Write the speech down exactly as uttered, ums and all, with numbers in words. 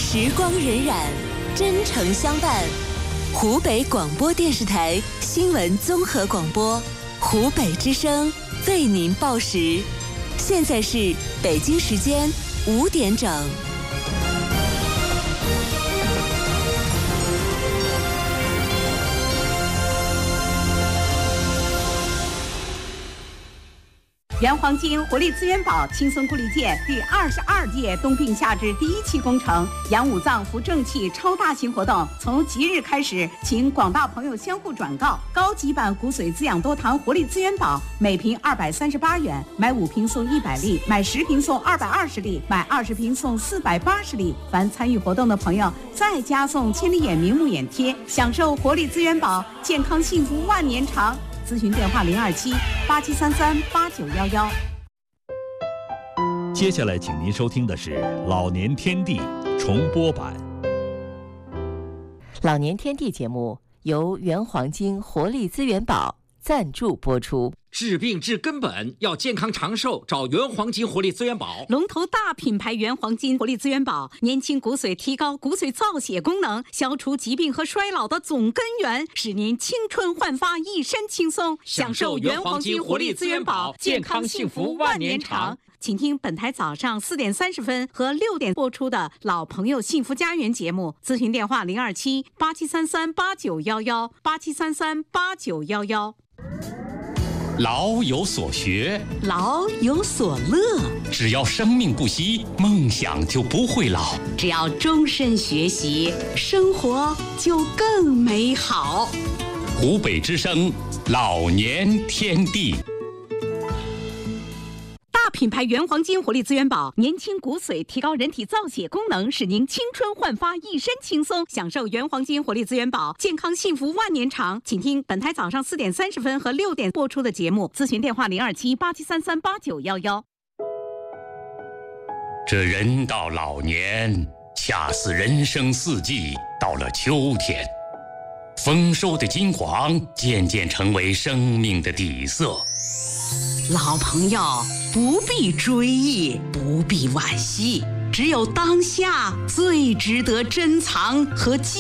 时光荏苒，真诚相伴。湖北广播电视台新闻综合广播，湖北之声为您报时。现在是北京时间五点整。 原黄金活力资源宝轻松固力件第二十二届冬病夏治第一期工程阳五脏扶正气超大型活动从即日开始，请广大朋友相互转告。高级版骨髓滋养多糖活力资源宝每瓶二百三十八元，买五瓶送一百粒，买十瓶送二百二十粒，买二十瓶送四百八十粒。凡参与活动的朋友再加送千里眼明目眼贴，享受活力资源宝，健康幸福万年长。咨询电话零二七八七三三八九幺幺。 接下来，请您收听的是《老年天地》重播版。 《老年天地》节目由原黄金活力资源宝赞助播出。 治病治根本，要健康长寿，找原黄金活力资源宝。 龙头大品牌原黄金活力资源宝，年轻骨髓，提高骨髓造血功能，消除疾病和衰老的总根源，使您青春焕发，一身轻松。享受原黄金活力资源宝，健康幸福万年长。请听本台早上四点三十分和六点播出的老朋友幸福家园节目，咨询电话零二七八七三三八九幺幺八七三三八九幺幺。 老有所学， 老有所乐。 只要生命不息，梦想就不会老。 只要终身学习，生活就更美好。 湖北之声，老年天地。 大品牌原黄金活力资源宝，年轻骨髓，提高人体造血功能，使您青春焕发，一身轻松。享受原黄金活力资源宝，健康幸福万年长。请听本台早上四点三十分和六点播出的节目，咨询电话零二七八七三三八九幺幺。 这人到老年，恰似人生四季到了秋天，丰收的金黄渐渐成为生命的底色。 老朋友不必追忆，不必惋惜，只有当下最值得珍藏和记